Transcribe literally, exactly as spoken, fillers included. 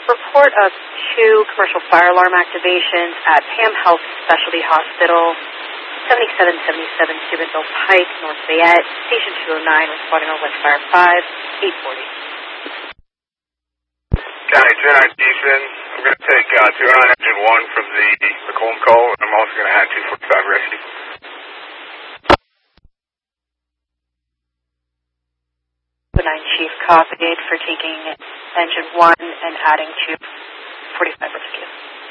Report of two commercial fire alarm activations at Pam Health Specialty Hospital, seventy-seven seventy-seven Steubenville Pike, North Fayette, Station two oh nine, responding on West Fire five, eight forty. County two nine Station, I'm going to take uh, two oh nine Engine one from the Macomb call, and I'm also going to add two forty-five rescue. two oh nine Chief copied for taking Engine one and adding two forty-five rescue.